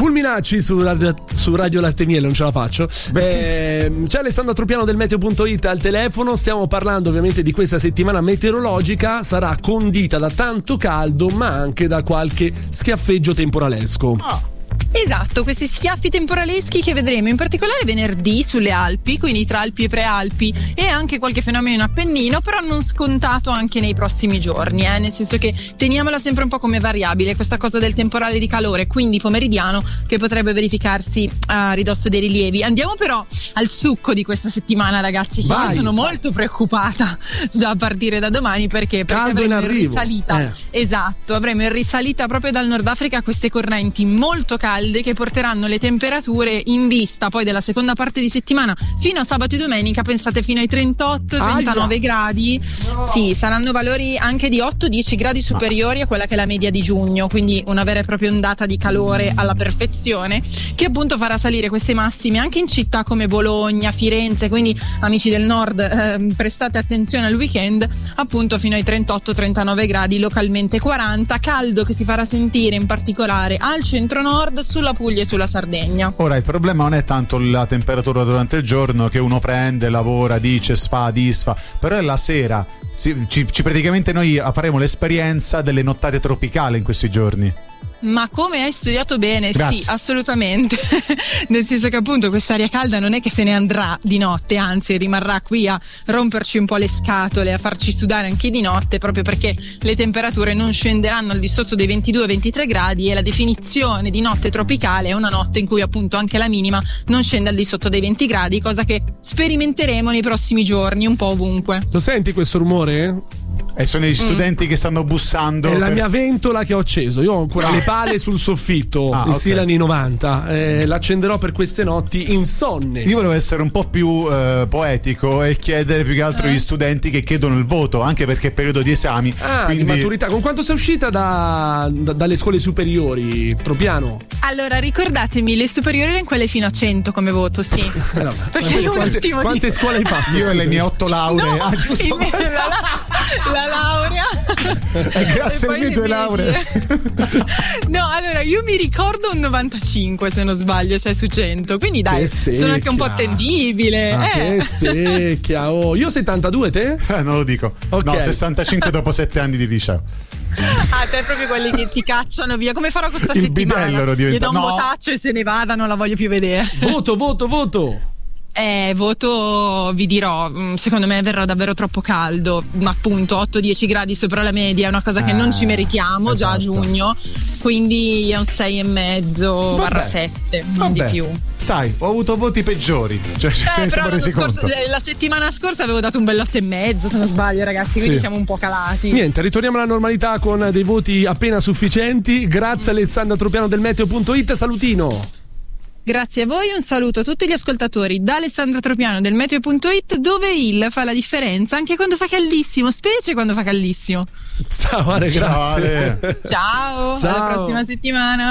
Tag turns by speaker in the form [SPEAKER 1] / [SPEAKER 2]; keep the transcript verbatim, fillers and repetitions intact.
[SPEAKER 1] Fulminacci su Radio, su Radio Latte Miele, non ce la faccio. Eh, c'è Alessandra Tropiano del meteo punto it al telefono. Stiamo parlando ovviamente di questa settimana meteorologica. Sarà condita da tanto caldo, ma anche da qualche schiaffeggio temporalesco.
[SPEAKER 2] Ah.
[SPEAKER 3] Esatto, questi schiaffi temporaleschi che vedremo in particolare venerdì sulle Alpi, quindi tra Alpi e Prealpi, e anche qualche fenomeno in Appennino, però non scontato anche nei prossimi giorni, eh? Nel senso che teniamola sempre un po' come variabile questa cosa del temporale di calore, quindi pomeridiano, che potrebbe verificarsi a ridosso dei rilievi. Andiamo però al succo di questa settimana, ragazzi, che
[SPEAKER 1] Vai,
[SPEAKER 3] io sono
[SPEAKER 1] vai.
[SPEAKER 3] molto preoccupata già a partire da domani, perché, perché
[SPEAKER 1] Caldo in
[SPEAKER 3] avremo in
[SPEAKER 1] arrivo.
[SPEAKER 3] risalita
[SPEAKER 1] Eh.
[SPEAKER 3] esatto, avremo in risalita proprio dal Nord Africa queste correnti molto calde che porteranno le temperature in vista poi della seconda parte di settimana fino a sabato e domenica, pensate fino ai trentotto trentanove gradi. Sì, saranno valori anche di otto dieci gradi superiori a quella che è la media di giugno, quindi una vera e propria ondata di calore alla perfezione, che appunto farà salire queste massime anche in città come Bologna, Firenze, quindi amici del nord eh, prestate attenzione al weekend, appunto fino ai trentotto trentanove gradi, localmente quaranta, caldo che si farà sentire in particolare al centro-nord, sulla Puglia e sulla Sardegna.
[SPEAKER 2] Ora il problema non è tanto la temperatura durante il giorno, che uno prende, lavora, dice, sfa, disfa, però è la sera. Ci, ci, ci praticamente noi faremo l'esperienza delle nottate tropicali in questi giorni.
[SPEAKER 3] Ma come hai studiato bene?
[SPEAKER 2] Grazie.
[SPEAKER 3] Sì, assolutamente. Nel senso che appunto quest'aria calda non è che se ne andrà di notte, anzi rimarrà qui a romperci un po' le scatole, a farci sudare anche di notte, proprio perché le temperature non scenderanno al di sotto dei ventidue ventitré gradi, e la definizione di notte tropicale è una notte in cui appunto anche la minima non scende al di sotto dei venti gradi, cosa che sperimenteremo nei prossimi giorni un po' ovunque.
[SPEAKER 1] Lo senti questo rumore?
[SPEAKER 2] E sono gli studenti mm. che stanno bussando.
[SPEAKER 1] È la
[SPEAKER 2] per...
[SPEAKER 1] mia ventola che ho acceso. Io ho ancora le pale sul soffitto,
[SPEAKER 2] ah,
[SPEAKER 1] in
[SPEAKER 2] okay.
[SPEAKER 1] stile anni novanta. Eh, l'accenderò per queste notti insonne.
[SPEAKER 2] Io volevo essere un po' più eh, poetico e chiedere più che altro agli
[SPEAKER 3] Eh.
[SPEAKER 2] studenti che chiedono il voto, anche perché è periodo di esami.
[SPEAKER 1] Ah,
[SPEAKER 2] quindi...
[SPEAKER 1] di maturità. Con quanto sei uscita da, da, dalle scuole superiori, Tropiano?
[SPEAKER 3] Allora ricordatemi, le superiori erano quelle fino a cento come voto, sì.
[SPEAKER 1] Eh, no,
[SPEAKER 3] Perché
[SPEAKER 1] quante, quante,
[SPEAKER 3] l'ultimo di-
[SPEAKER 1] quante scuole hai fatto?
[SPEAKER 2] Io e le
[SPEAKER 1] scusami?
[SPEAKER 2] mie otto lauree.
[SPEAKER 3] No,
[SPEAKER 2] ah, giusto.
[SPEAKER 3] invece la, la, la laurea.
[SPEAKER 2] Eh, grazie
[SPEAKER 3] E poi
[SPEAKER 2] alle mie
[SPEAKER 3] le
[SPEAKER 2] due lauree.
[SPEAKER 3] No, allora io mi ricordo un novantacinque se non sbaglio, sei su cento, quindi dai,
[SPEAKER 1] Che
[SPEAKER 3] sono anche un po'
[SPEAKER 1] secchia.
[SPEAKER 3] attendibile.
[SPEAKER 1] Ah,
[SPEAKER 3] eh.
[SPEAKER 1] che secchia. Oh, io settantadue, te?
[SPEAKER 2] Eh, non lo dico.
[SPEAKER 1] Ok.
[SPEAKER 2] No, sessantacinque dopo sette anni di liceo.
[SPEAKER 3] Ah, te proprio quelli che ti cacciano via. Come farò questa
[SPEAKER 2] Il
[SPEAKER 3] settimana?
[SPEAKER 2] bidello ero
[SPEAKER 3] Gli
[SPEAKER 2] diventato-
[SPEAKER 3] do un
[SPEAKER 2] no.
[SPEAKER 3] votaccio e se ne vada, non la voglio più vedere.
[SPEAKER 1] Voto, voto, voto.
[SPEAKER 3] Eh, voto, vi dirò, mh, secondo me verrà davvero troppo caldo, ma appunto otto dieci gradi sopra la media è una cosa che
[SPEAKER 2] Eh,
[SPEAKER 3] non ci meritiamo già a
[SPEAKER 2] esatto.
[SPEAKER 3] giugno, quindi è un sei e mezzo
[SPEAKER 2] Vabbè.
[SPEAKER 3] barra sette, non
[SPEAKER 2] Vabbè.
[SPEAKER 3] di più.
[SPEAKER 2] Sai, ho avuto voti peggiori, cioè ce
[SPEAKER 3] Eh,
[SPEAKER 2] ne
[SPEAKER 3] però
[SPEAKER 2] siamo
[SPEAKER 3] l'anno
[SPEAKER 2] resi
[SPEAKER 3] scorso-
[SPEAKER 2] conto.
[SPEAKER 3] la settimana scorsa avevo dato un bell'otto e mezzo, se non sbaglio, ragazzi, quindi
[SPEAKER 1] Sì.
[SPEAKER 3] siamo un po' calati.
[SPEAKER 1] Niente, ritorniamo alla normalità con dei voti appena sufficienti. Grazie Alessandra Tropiano del meteo punto it, salutino.
[SPEAKER 3] Grazie a voi, un saluto a tutti gli ascoltatori da Alessandra Tropiano del meteo punto it, dove il fa la differenza anche quando fa caldissimo, specie quando fa caldissimo.
[SPEAKER 1] Ciao Ale,
[SPEAKER 2] Ciao,
[SPEAKER 1] grazie.
[SPEAKER 2] Ale.
[SPEAKER 3] Ciao,
[SPEAKER 1] Ciao.
[SPEAKER 3] alla prossima settimana.